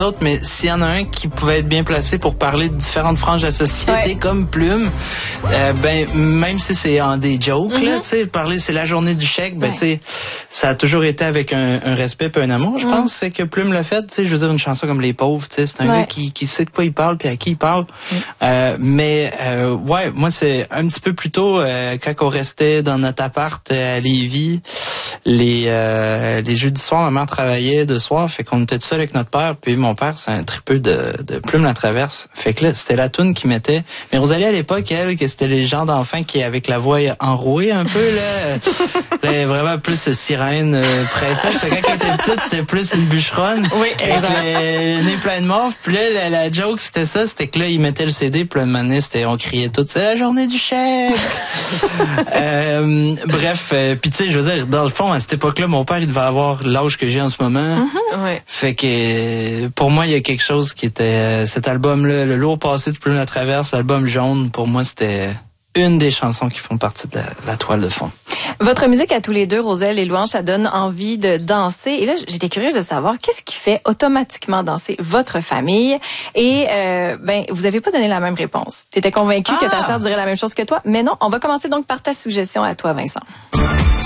autres, mais s'il y en a un qui pouvait être bien placé pour parler de différentes franges de la société, comme Plume, ben même si c'est en des jokes, là, tu sais, parler c'est la journée du chèque, ben tu sais, ça a toujours été avec un respect et un amour, je pense, c'est que Plume l'a fait, tu sais, je veux dire une chanson comme Les Pauvres, tu sais, c'est un gars qui sait de quoi il parle puis à qui il parle. Mais moi c'est un petit peu plus tôt quand on restait dans notre appart à Lévis, les jeudis soirs, ma mère travaillait de soir, fait qu'on était tout seul avec notre père, puis mon père, c'est un tripeux de Plume la Traverse. Fait que là, c'était la toune qu'il mettait. Mais Rosalie, à l'époque, elle, que c'était les gens d'enfants qui, avec la voix enrouée un peu, là, vraiment plus sirène, princesse. Fait que quand elle était petite, c'était plus une bûcheronne. Oui, exact. Avec le nez plein de morve. Puis là, la joke, c'était ça, c'était que là, ils mettaient le CD, puis là, une année, on criait tout, c'est la journée du chèque! Bref, puis tu sais, je veux dire, dans le fond, à cette époque-là, mon père, il devait avoir l'âge que j'ai en ce moment. Fait que, pour moi, il y a quelque chose qui était cet album-là, Le lourd passé de Plume la Traverse, l'album jaune, pour moi, c'était une des chansons qui font partie de la toile de fond. Votre musique à tous les deux, Roselle et Louange, ça donne envie de danser. Et là, j'étais curieuse de savoir qu'est-ce qui fait automatiquement danser votre famille. Et vous avez pas donné la même réponse. T'étais convaincue que ta sœur dirait la même chose que toi, mais non. On va commencer donc par ta suggestion à toi, Vincent.